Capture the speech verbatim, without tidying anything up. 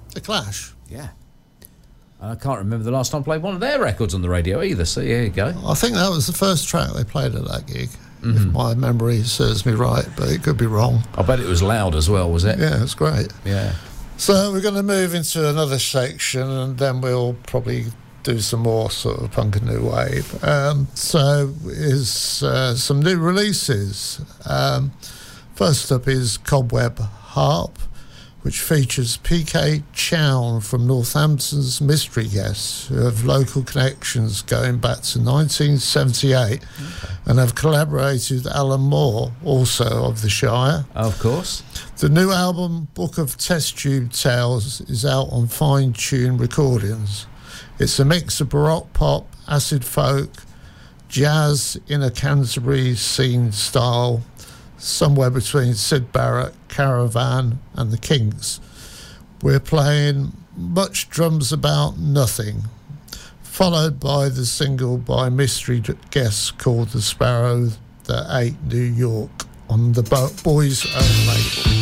The Clash. Yeah. I can't remember the last time I played one of their records on the radio either, so here you go. I think that was the first track they played at that gig, mm-hmm. if my memory serves me right, but it could be wrong. I bet it was loud as well, was it? Yeah, it's great. Yeah. So we're going to move into another section, and then we'll probably do some more sort of punk and new wave. Um, so is uh, some new releases. Um, first up is Cobweb Harp, which features P K Chown from Northampton's Mystery Guests, who have local connections going back to nineteen seventy-eight, okay. and have collaborated with Alan Moore, also of the Shire. Of course. The new album, Book of Test Tube Tales, is out on Fine Tune Recordings. It's a mix of baroque pop, acid folk, jazz in a Canterbury scene style, somewhere between Syd Barrett, Caravan and the Kinks. We're playing Much Drums About Nothing, followed by the single by Mystery Guests called The Sparrow That Ate New York on the Boys Own label.